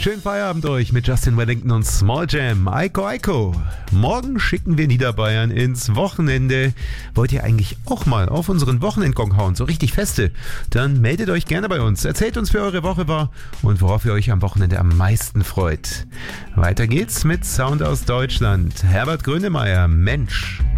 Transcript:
Schönen Feierabend euch mit Justin Wellington und Small Jam. Aiko Aiko. Morgen schicken wir Niederbayern ins Wochenende. Wollt ihr eigentlich auch mal auf unseren Wochenendgong hauen, so richtig feste? Dann meldet euch gerne bei uns. Erzählt uns, wie eure Woche war und worauf ihr euch am Wochenende am meisten freut. Weiter geht's mit Sound aus Deutschland. Herbert Grönemeyer, Mensch.